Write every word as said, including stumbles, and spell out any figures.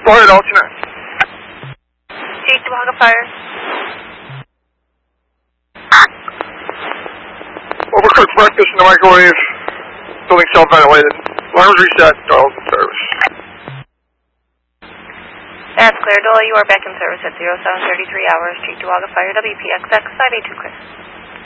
Go ahead, alternate. Jake Tawaka Fire. Overcooked breakfast in the microwave. Building self-ventilated. Alarms reset. Dials in service. That's clear. Doyle, you are back in service at zero seven thirty-three hours. Jake Tawaka Fire. W P X X five eight two clear.